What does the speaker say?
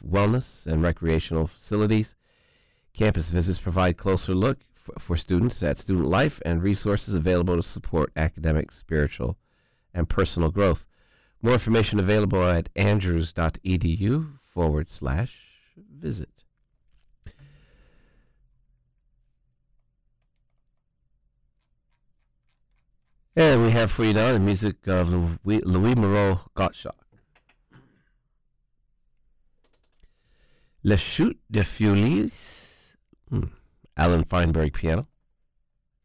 wellness and recreational facilities. Campus visits provide closer look for students at student life and resources available to support academic, spiritual, and personal growth. More information available at andrews.edu/visit. And we have for you now the music of Louis Moreau Gottschalk. Le Chute de Feuilles, Alan Feinberg piano.